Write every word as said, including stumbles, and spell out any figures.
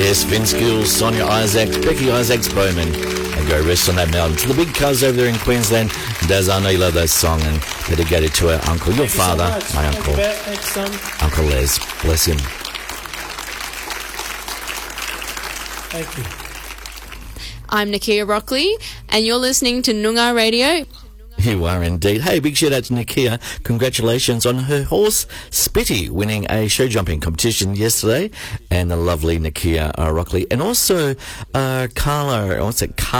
Yes, Vince Gill, Sonia Isaacs, Becky Isaacs Bowman, and go rest on that mountain. To the big cuz over there in Queensland, Daz, I know you love that song, and dedicated to our uncle, your Thank father, you so my Thank uncle, you, Thanks, son. Uncle Les. Bless him. Thank you. I'm Nakia Rockley, and you're listening to Noongar Radio. You are indeed. Hey, big shout out to Nakia. Congratulations on her horse, Spitty, winning a show jumping competition yesterday. And the lovely Nakia uh, Rockley. And also uh, Carla, what's it, Carla?